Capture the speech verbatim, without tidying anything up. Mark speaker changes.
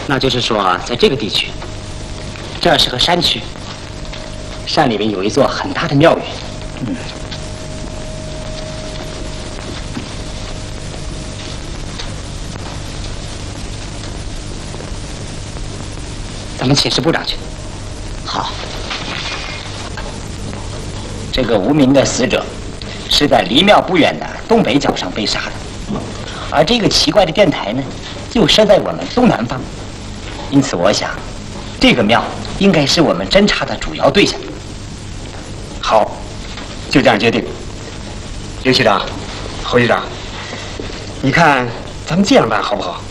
Speaker 1: 那就是说，在这个地区，这是个山区，山里面有一座很大的庙宇。嗯。咱们请示部长去。好。这个无名的死者，是在离庙不远的东北角上被杀的，而这个奇怪的电台呢，就设在我们东南方，因此我想，这个庙应该是我们侦查的主要对象。
Speaker 2: 好，就这样决定。刘局长，侯局长，你看咱们这样办好不好？